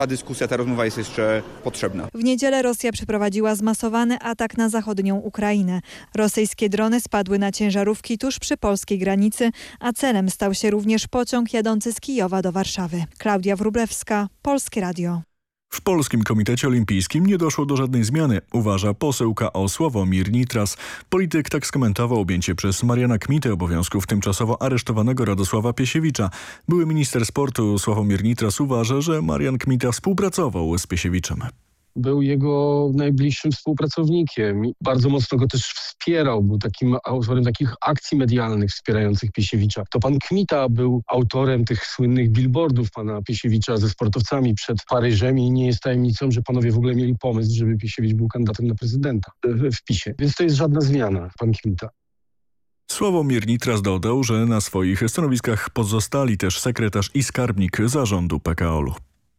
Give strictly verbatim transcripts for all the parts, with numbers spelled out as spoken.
Ta dyskusja, ta rozmowa jest jeszcze potrzebna. W niedzielę Rosja przeprowadziła zmasowany atak na zachodnią Ukrainę. Rosyjskie drony spadły na ciężarówki tuż przy polskiej granicy, a celem stał się również pociąg jadący z Kijowa do Warszawy. Klaudia Wróblewska, Polskie Radio. W Polskim Komitecie Olimpijskim nie doszło do żadnej zmiany, uważa poseł K O Sławomir Nitras. Polityk tak skomentował objęcie przez Mariana Kmitę obowiązków tymczasowo aresztowanego Radosława Piesiewicza. Były minister sportu Sławomir Nitras uważa, że Marian Kmita współpracował z Piesiewiczem. Był jego najbliższym współpracownikiem i bardzo mocno go też wspierał. Był takim autorem takich akcji medialnych wspierających Piesiewicza. To pan Kmita był autorem tych słynnych billboardów pana Piesiewicza ze sportowcami przed Paryżem i nie jest tajemnicą, że panowie w ogóle mieli pomysł, żeby Piesiewicz był kandydatem na prezydenta w PiSie. Więc to jest żadna zmiana, pan Kmita. Sławomir Nitras dodał, że na swoich stanowiskach pozostali też sekretarz i skarbnik zarządu P K O L u.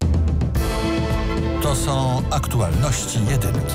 To są aktualności jedynki.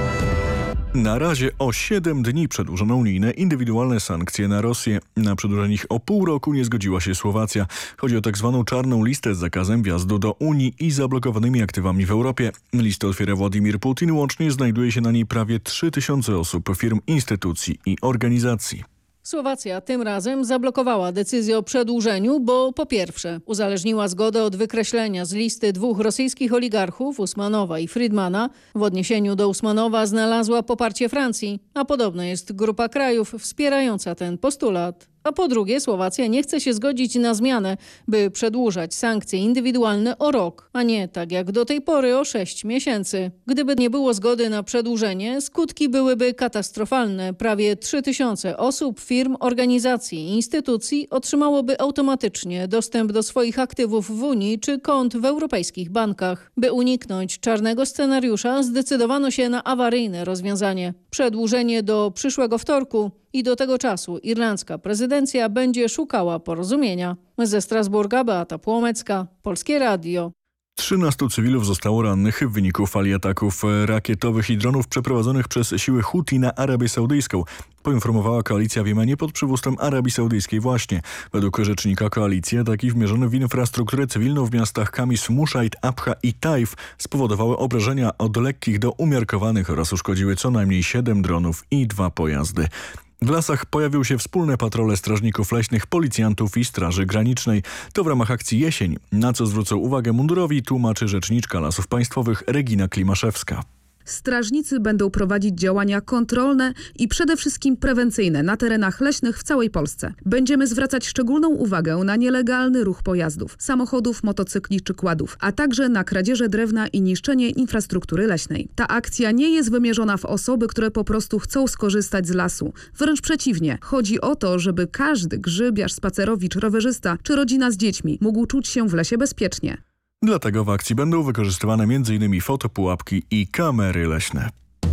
Na razie o siedem dni przedłużono unijne indywidualne sankcje na Rosję. Na przedłużenie ich o pół roku nie zgodziła się Słowacja. Chodzi o tak zwaną czarną listę z zakazem wjazdu do Unii i zablokowanymi aktywami w Europie. Listę otwiera Władimir Putin. Łącznie znajduje się na niej prawie trzy tysiące osób, firm, instytucji i organizacji. Słowacja tym razem zablokowała decyzję o przedłużeniu, bo po pierwsze uzależniła zgodę od wykreślenia z listy dwóch rosyjskich oligarchów, Usmanowa i Friedmana. W odniesieniu do Usmanowa znalazła poparcie Francji, a podobno jest grupa krajów wspierająca ten postulat. A po drugie Słowacja nie chce się zgodzić na zmianę, by przedłużać sankcje indywidualne o rok, a nie tak jak do tej pory o sześć miesięcy. Gdyby nie było zgody na przedłużenie, skutki byłyby katastrofalne. Prawie trzy tysiące osób, firm, organizacji i instytucji otrzymałoby automatycznie dostęp do swoich aktywów w Unii czy kont w europejskich bankach. By uniknąć czarnego scenariusza, zdecydowano się na awaryjne rozwiązanie. Przedłużenie do przyszłego wtorku. I do tego czasu irlandzka prezydencja będzie szukała porozumienia. Ze Strasburga Beata Płomecka, Polskie Radio. trzynastu cywilów zostało rannych w wyniku fali ataków rakietowych i dronów przeprowadzonych przez siły Huti na Arabię Saudyjską. Poinformowała koalicja w Jemenie pod przywództwem Arabii Saudyjskiej właśnie. Według rzecznika koalicji ataki wmierzone w infrastrukturę cywilną w miastach Kamis, Muszaid, Abha i Taif spowodowały obrażenia od lekkich do umiarkowanych oraz uszkodziły co najmniej siedem dronów i dwa pojazdy. W lasach pojawiły się wspólne patrole strażników leśnych, policjantów i Straży Granicznej. To w ramach akcji Jesień, na co zwrócą uwagę mundurowi, tłumaczy rzeczniczka Lasów Państwowych Regina Klimaszewska. Strażnicy będą prowadzić działania kontrolne i przede wszystkim prewencyjne na terenach leśnych w całej Polsce. Będziemy zwracać szczególną uwagę na nielegalny ruch pojazdów, samochodów, motocykli czy kładów, a także na kradzieże drewna i niszczenie infrastruktury leśnej. Ta akcja nie jest wymierzona w osoby, które po prostu chcą skorzystać z lasu. Wręcz przeciwnie. Chodzi o to, żeby każdy grzybiarz, spacerowicz, rowerzysta czy rodzina z dziećmi mógł czuć się w lesie bezpiecznie. Dlatego w akcji będą wykorzystywane m in fotopułapki i kamery leśne.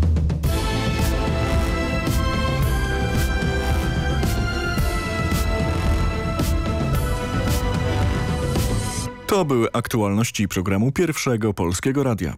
To były aktualności programu Pierwszego Polskiego Radia.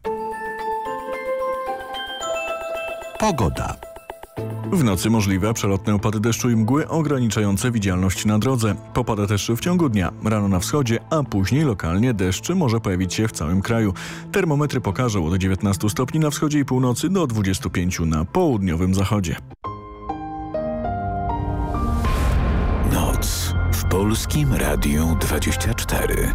Pogoda. W nocy możliwe przelotne opady deszczu i mgły ograniczające widzialność na drodze. Popada też w ciągu dnia, rano na wschodzie, a później lokalnie deszcz może pojawić się w całym kraju. Termometry pokażą od dziewiętnastu stopni na wschodzie i północy do dwudziestu pięciu na południowym zachodzie. Noc w Polskim Radiu dwadzieścia cztery.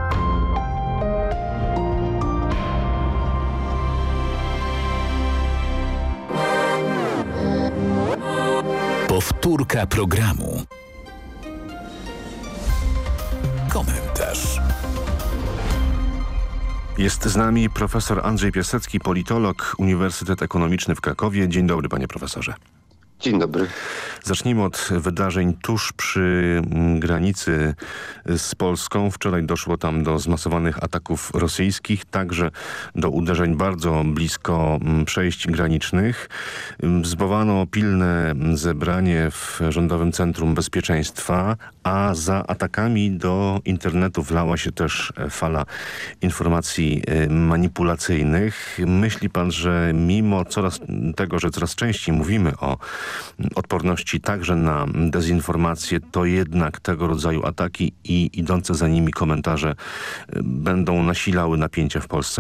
Powtórka programu. Komentarz. Jest z nami profesor Andrzej Piasecki, politolog, Uniwersytet Ekonomiczny w Krakowie. Dzień dobry, panie profesorze. Dzień dobry. Zacznijmy od wydarzeń tuż przy granicy z Polską. Wczoraj doszło tam do zmasowanych ataków rosyjskich, także do uderzeń bardzo blisko przejść granicznych. Zwołano pilne zebranie w Rządowym Centrum Bezpieczeństwa, a za atakami do internetu wlała się też fala informacji manipulacyjnych. Myśli pan, że mimo coraz tego, że coraz częściej mówimy o odporności także na dezinformację, to jednak tego rodzaju ataki i idące za nimi komentarze będą nasilały napięcia w Polsce?